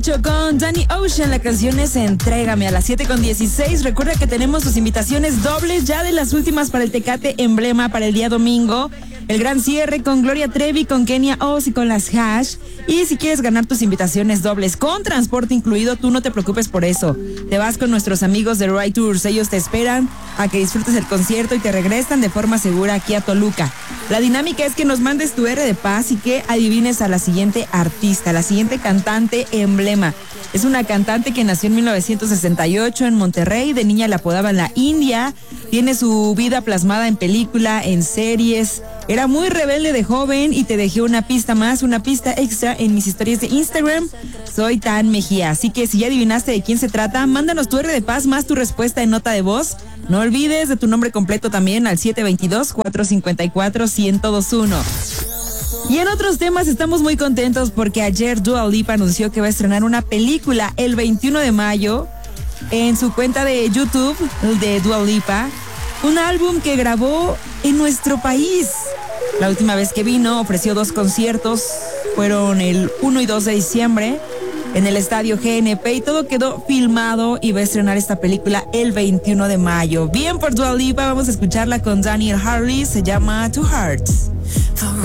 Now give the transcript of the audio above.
8 con Danny Ocean. La canción es Entrégame. A las 7:16. Recuerda que tenemos sus invitaciones dobles ya de las últimas para el Tecate Emblema para el día domingo. El gran cierre con Gloria Trevi, con Kenia Oz y con las Hash. Y si quieres ganar tus invitaciones dobles con transporte incluido, tú no te preocupes por eso. Te vas con nuestros amigos de Ride Tours. Ellos te esperan a que disfrutes el concierto y te regresan de forma segura aquí a Toluca. La dinámica es que nos mandes tu R de paz y que adivines a la siguiente artista, la siguiente cantante emblema. Es una cantante que nació en 1968 en Monterrey. De niña la apodaban la India. Tiene su vida plasmada en película, en series. Era muy rebelde de joven y te dejé una pista más, una pista extra en mis historias de Instagram. Soy Tan Mejía. Así que si ya adivinaste de quién se trata, mándanos tu R de paz más tu respuesta en nota de voz. No olvides de tu nombre completo también al 722-454-1021. Y en otros temas estamos muy contentos porque ayer Dua Lipa anunció que va a estrenar una película el 21 de mayo en su cuenta de YouTube de Dua Lipa. Un álbum que grabó en nuestro país. La última vez que vino ofreció 2 conciertos. Fueron el 1 y 2 de diciembre en el estadio GNP y todo quedó filmado y va a estrenar esta película el 21 de mayo. Bien por Dua Lipa, vamos a escucharla con Daniel Harley. Se llama Two Hearts.